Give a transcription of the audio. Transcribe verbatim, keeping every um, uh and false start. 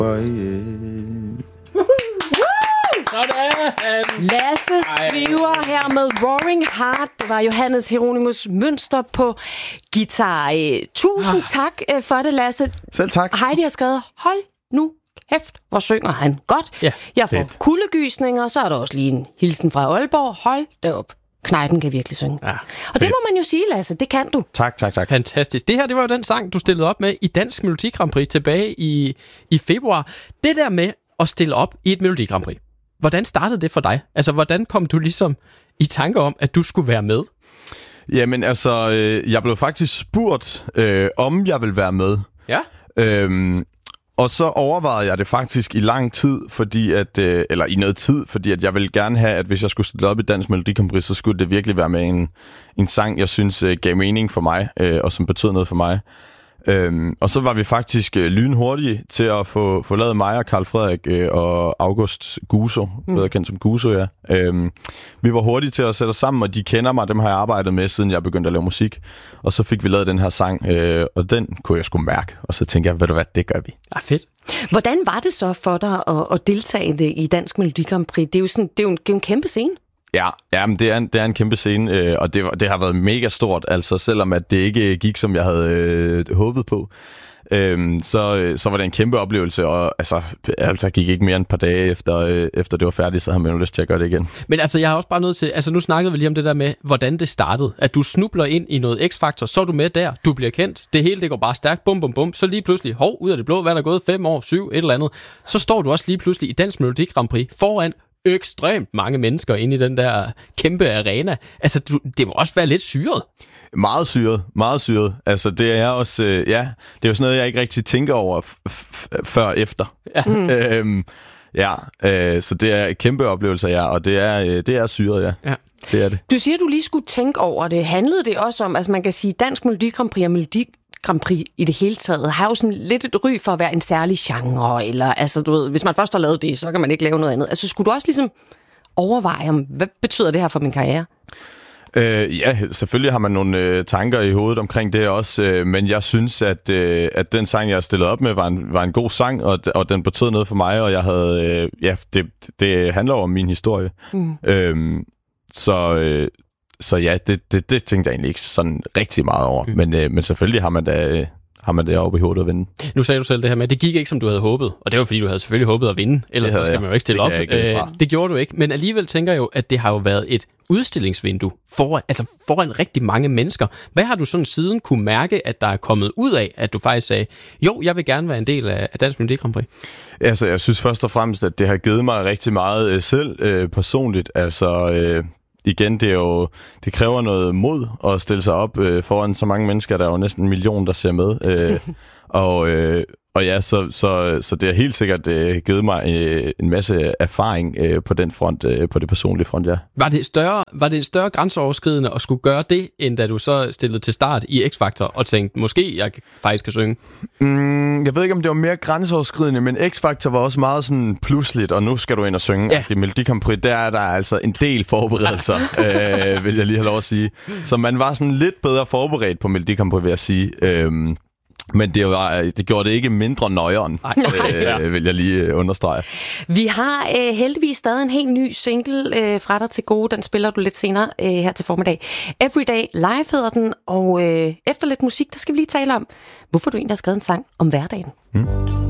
quiet. Sådan. Lasse skriver her med Roaring Heart. Det var Johannes Hieronymus Mønster på guitar. Tusind ah. tak for det, Lasse. Selv tak. Heidi har skrevet, hold nu kæft, hvor synger han godt. Ja, jeg får fedt. kuldegysninger, så er der også lige en hilsen fra Aalborg. Hold da op. Knejten kan virkelig synge. Ja, og det må man jo sige, Lasse, det kan du. Tak, tak, tak. Fantastisk. Det her, det var jo den sang, du stillede op med i Dansk Melodi Grand Prix tilbage i, i februar. Det der med at stille op i et Melodi Grand Prix. Hvordan startede det for dig? Altså, hvordan kom du ligesom i tanke om, at du skulle være med? Jamen, altså, øh, jeg blev faktisk spurgt, øh, om jeg ville være med. Ja. Øhm, og så overvejede jeg det faktisk i lang tid, fordi at, øh, eller i noget tid, fordi at jeg ville gerne have, at hvis jeg skulle stille op i Dansk Melodi Grand Prix, så skulle det virkelig være med en, en sang, jeg synes øh, gav mening for mig, øh, og som betød noget for mig. Øhm, og så var vi faktisk øh, lynhurtige til at få, få lavet mig og Carl Frederik øh, og August Guso, mm. bedre kendt som Guso, ja. Øhm, vi var hurtige til at sætte os sammen, og de kender mig, dem har jeg arbejdet med, siden jeg begyndte at lave musik. Og så fik vi lavet den her sang, øh, og den kunne jeg sgu mærke. Og så tænkte jeg, ved du hvad, det gør vi. Ja, fedt. Hvordan var det så for dig at, at deltage i Dansk Melodi Grand Prix? Det er jo, sådan, det er jo en, det er jo en kæmpe scene. Ja, ja, men det er en, det er en kæmpe scene, øh, og det, var, det har været mega stort, altså selvom at det ikke gik, som jeg havde øh, håbet på, øh, så, så var det en kæmpe oplevelse, og altså, altså gik ikke mere end et par dage efter, øh, efter det var færdigt, så havde man jo lyst til at gøre det igen. Men altså, jeg har også bare nødt til, altså nu snakkede vi lige om det der med, hvordan det startede, at du snubler ind i noget X-Factor, så er du med der, du bliver kendt, det hele det går bare stærkt, bum bum bum, så lige pludselig, hov, ud af det blå, hvad er der gået, fem år, syv, et eller andet, så står du også lige pludselig i Dansk Melodi Grand Prix foran ekstremt mange mennesker inde i den der kæmpe arena. Altså, du, det må også være lidt syret. Meget syret, meget syret. Altså, det er også, øh, ja, det er jo sådan noget, jeg ikke rigtig tænker over f- f- før og efter. Ja, mm. øhm, ja øh, så det er en kæmpe oplevelse, ja, og det er, øh, det er syret, ja. ja. Det er det. Du siger, du lige skulle tænke over det. Handlede det også om, altså man kan sige, Dansk Melodi Grand Prix og Melodi Grand Prix i det hele taget har jo sådan lidt et ry for at være en særlig genre, eller altså du ved, hvis man først har lavet det, så kan man ikke lave noget andet. Altså skulle du også ligesom overveje, om, hvad betyder det her for min karriere? Øh, ja, selvfølgelig har man nogle øh, tanker i hovedet omkring det også, øh, men jeg synes, at, øh, at den sang, jeg stillede op med, var en, var en god sang, og, og den betød noget for mig, og jeg havde, øh, ja, det, det handler om min historie. Mm. Øh, så... Øh, Så ja, det, det, det tænkte jeg egentlig ikke sådan rigtig meget over. Mm. Men, øh, men selvfølgelig har man da har man det oppe i hovedet at vinde. Nu sagde du selv det her med, at det gik ikke, som du havde håbet. Og det var, fordi du havde selvfølgelig håbet at vinde. Ellers så skal man jo ikke stille op. Det, øh, det gjorde du ikke. Men alligevel tænker jeg jo, at det har jo været et udstillingsvindue foran, altså foran rigtig mange mennesker. Hvad har du sådan siden kunne mærke, at der er kommet ud af, at du faktisk sagde, jo, jeg vil gerne være en del af Dansk Melodi Grand Prix? Altså, jeg synes først og fremmest, at det har givet mig rigtig meget øh, selv øh, personligt. Altså... Øh, Igen, det er jo, det kræver noget mod at stille sig op øh, foran så mange mennesker. Der er jo næsten en million, der ser med. Øh, og, øh, og ja, så, så, så det har helt sikkert øh, givet mig øh, en masse erfaring øh, på den front, øh, på det personlige front, ja. Var det større, var det større grænseoverskridende at skulle gøre det, end da du så stillede til start i X-Factor og tænkte, måske jeg faktisk kan synge? Mm, jeg ved ikke, om det var mere grænseoverskridende, men X-Factor var også meget sådan pludseligt, og nu skal du ind og synge. Ja. Det Melodi Grand Prix, der er der altså en del forberedelser, øh, vil jeg lige have lov at sige. Så man var sådan lidt bedre forberedt på Melodi Grand Prix, vil jeg sige. Øh, Men det, var, det gjorde det ikke mindre nøjeren, øh, vil jeg lige understrege. Vi har øh, heldigvis stadig en helt ny single øh, fra dig til gode. Den spiller du lidt senere øh, her til formiddag. Everyday Live hedder den, og øh, efter lidt musik, der skal vi lige tale om, hvorfor du egentlig har skrevet en sang om hverdagen. Mm.